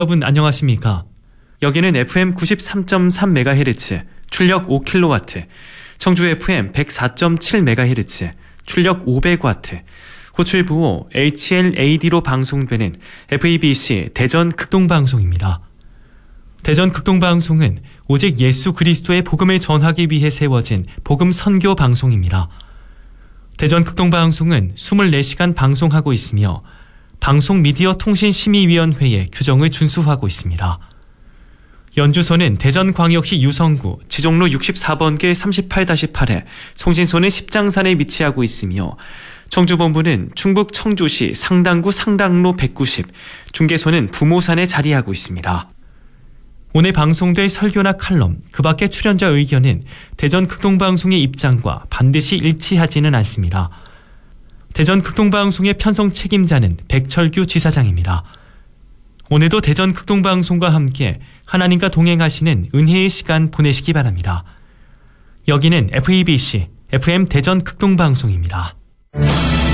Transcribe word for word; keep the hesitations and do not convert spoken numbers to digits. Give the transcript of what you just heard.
여러분 안녕하십니까? 여기는 에프엠 구십삼 점 삼 메가헤르츠, 출력 오 킬로와트, 청주 에프엠 백사 점 칠 메가헤르츠, 출력 오백 와트, 호출 부호 에이치엘에이디로 방송되는 에프이비씨 대전 극동방송입니다. 대전 극동방송은 오직 예수 그리스도의 복음을 전하기 위해 세워진 복음 선교 방송입니다. 대전 극동방송은 이십사 시간 방송하고 있으며 방송미디어통신심의위원회의 규정을 준수하고 있습니다. 연주소는 대전광역시 유성구 지종로 육십사 번길 삼십팔 팔에, 송신소는 십장산에 위치하고 있으며 청주본부는 충북 청주시 상당구 상당로 백구십, 중개소는 부모산에 자리하고 있습니다. 오늘 방송될 설교나 칼럼, 그 밖의 출연자 의견은 대전 극동방송의 입장과 반드시 일치하지는 않습니다. 대전 극동방송의 편성 책임자는 백철규 지사장입니다. 오늘도 대전 극동방송과 함께 하나님과 동행하시는 은혜의 시간 보내시기 바랍니다. 여기는 에프이비씨 에프엠 대전 극동방송입니다.